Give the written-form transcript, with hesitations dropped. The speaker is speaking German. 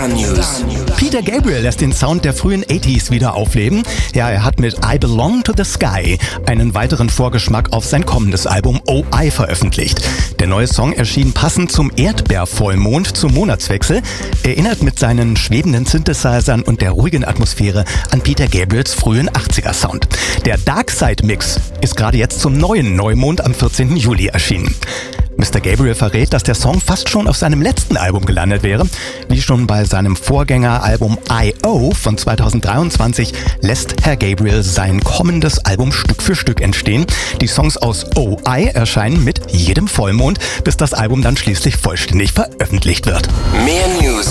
Star-News. Peter Gabriel lässt den Sound der frühen 80s wieder aufleben. Ja, er hat mit I Belong to the Sky einen weiteren Vorgeschmack auf sein kommendes Album O.I. veröffentlicht. Der neue Song erschien passend zum Erdbeervollmond zum Monatswechsel, erinnert mit seinen schwebenden Synthesizern und der ruhigen Atmosphäre an Peter Gabriels frühen 80er-Sound. Der Darkside-Mix ist gerade jetzt zum neuen Neumond am 14. Juli erschienen. Mr. Gabriel verrät, dass der Song fast schon auf seinem letzten Album gelandet wäre. Wie schon bei seinem Vorgängeralbum I.O. von 2023 lässt Herr Gabriel sein kommendes Album Stück für Stück entstehen. Die Songs aus O.I. erscheinen mit jedem Vollmond, bis das Album dann schließlich vollständig veröffentlicht wird. Mehr News